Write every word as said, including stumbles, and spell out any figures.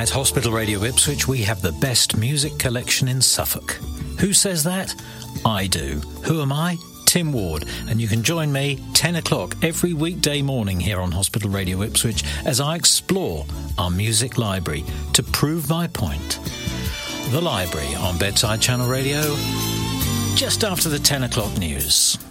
At Hospital Radio Ipswich, we have the best music collection in Suffolk. Who says that? I do. Who am I? Tim Ward, and you can join me ten o'clock every weekday morning here on Hospital Radio Ipswich as I explore our music library to prove my point. The Library on Bedside Channel Radio, just after the ten o'clock news.